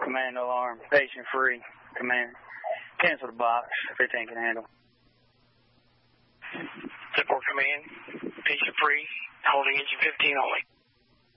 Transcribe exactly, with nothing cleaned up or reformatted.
Command alarm. Patient free. Command. Cancel the box. fifteen can handle. Support command. Patient free. Holding engine fifteen only.